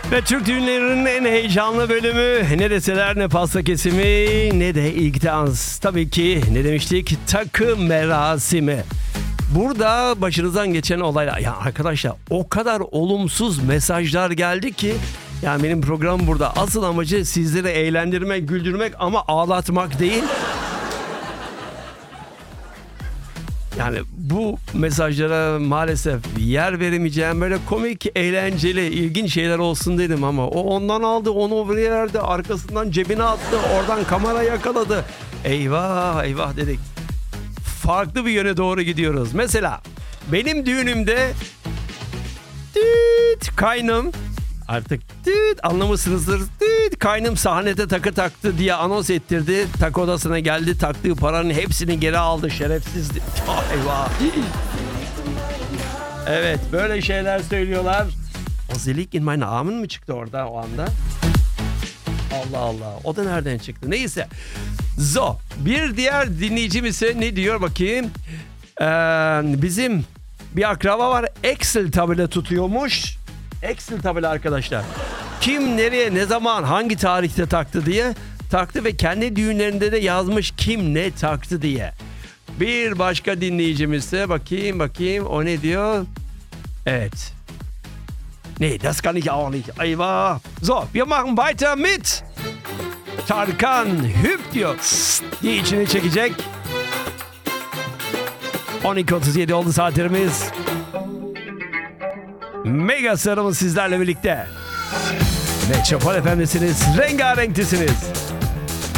Ve Türk düğünlerinin en heyecanlı bölümü, ne deseler ne pasta kesimi ne de ilk dans. Tabii ki ne demiştik? Takı merasimi. Burada başınızdan geçen olaylar. Ya arkadaşlar, o kadar olumsuz mesajlar geldi ki. Yani benim programım burada. Asıl amacı sizleri eğlendirmek, güldürmek ama ağlatmak değil. Yani bu mesajlara maalesef yer veremeyeceğim, böyle komik, eğlenceli, ilginç şeyler olsun dedim ama o ondan aldı, onu bir yerde arkasından cebine attı, oradan kamera yakaladı. Eyvah eyvah dedik. Farklı bir yöne doğru gidiyoruz. Mesela benim düğünümde kaynım, artık anlamışsınızdır, kaynım sahnede takı taktı diye anons ettirdi. Takı odasına geldi, taktığı paranın hepsini geri aldı, şerefsiz. Eyvah. Evet, böyle şeyler söylüyorlar. O Selig in meine Armen mı çıktı orada o anda? Allah Allah, o da nereden çıktı? Neyse. So, bir diğer dinleyicimiz ise ne diyor bakayım? Bizim bir akraba var, Excel tabela tutuyormuş. Excel tabela arkadaşlar. Kim nereye, ne zaman, hangi tarihte taktı diye taktı ve kendi düğünlerinde de yazmış kim ne taktı diye. Bir başka dinleyicimizse bakayım o ne diyor? Evet. Nee, das kann ich auch nicht. Eyvah. So, wir machen weiter mit Tarkan Hüp diyor. Diye içine çekecek. 12.37 oldu saatlerimiz. Mega Sarımız sizlerle birlikte. Metropol FM'desiniz, rengarenktisiniz.